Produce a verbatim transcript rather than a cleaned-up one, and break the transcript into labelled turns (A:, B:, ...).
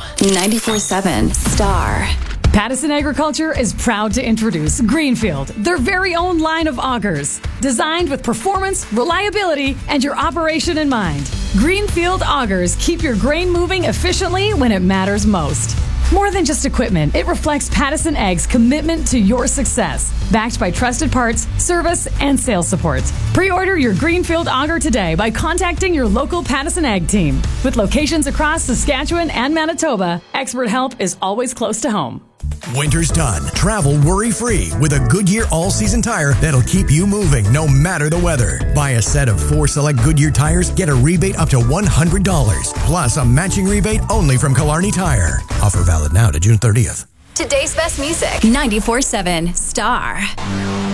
A: ninety-four seven Star.
B: Pattison Agriculture is proud to introduce Greenfield, their very own line of augers, designed with performance, reliability, and your operation in mind. Greenfield augers keep your grain moving efficiently when it matters most. More than just equipment, it reflects Pattison Ag's commitment to your success, backed by trusted parts, service, and sales support. Pre-order your Greenfield auger today by contacting your local Pattison Ag team. With locations across Saskatchewan and Manitoba, expert help is always close to home.
C: Winter's done. Travel worry-free with a Goodyear all-season tire that'll keep you moving no matter the weather. Buy a set of four select Goodyear tires, get a rebate up to one hundred dollars, plus a matching rebate only from Killarney Tire. Offer valid now to June thirtieth.
A: Today's best music, ninety-four seven Star.